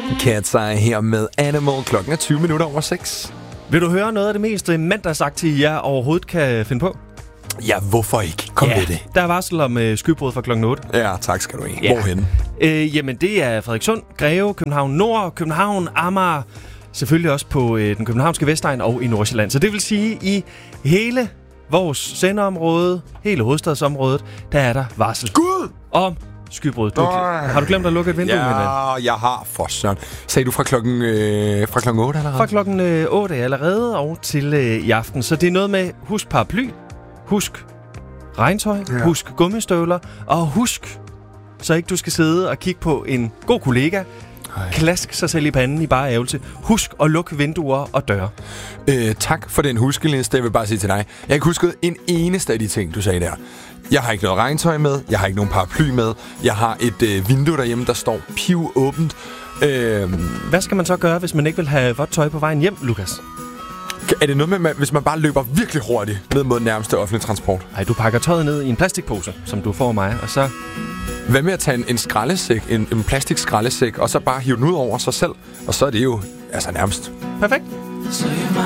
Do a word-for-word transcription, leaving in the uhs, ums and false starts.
Cat's Eye her med Animal. Klokken er tyve minutter over seks. Vil du høre noget af det mest mandagsagtige, jeg overhovedet kan finde på? Ja, hvorfor ikke? Kom ja, med det. Der er varsel om øh, skybrud fra klokken otte. Ja, tak skal du have. Ja. Hvorhenne? Øh, jamen, det er Frederikssund, Greve, København Nord, København, Amager. Selvfølgelig også på øh, den københavnske Vestegn og i Nordsjælland. Så det vil sige, i hele vores sendeområde, hele hovedstadsområdet, der er der varsel. Gud! Om skybrud. Du, har du glemt at lukke et vindue? Ja, med jeg har for søren. Sagde du fra klokken, øh, fra klokken otte allerede? Fra klokken øh, otte allerede og til øh, i aften. Så det er noget med, husk paraply, husk regntøj, ja. Husk gummistøvler, og husk, så ikke du skal sidde og kigge på en god kollega, Ej. klask sig selv i panden i bare ævelse. Husk at lukke vinduer og døre. Øh, tak for den huskeliste. Jeg vil bare sige til dig, jeg har ikke husket en eneste af de ting, du sagde der. Jeg har ikke noget regntøj med, jeg har ikke nogen paraply med, jeg har et øh, vindue derhjemme, der står piv åbent. Øh, Hvad skal man så gøre, hvis man ikke vil have vådt tøj på vejen hjem, Lukas? Er det noget med, hvis man bare løber virkelig hurtigt ned mod nærmeste offentlige transport? Nej, du pakker tøjet ned i en plastikpose, som du får af mig, og så... Hvad med at tage en, en skraldesæk, en, en plastik skraldesæk, og så bare hive den ud over sig selv? Og så er det jo altså nærmest. Perfekt.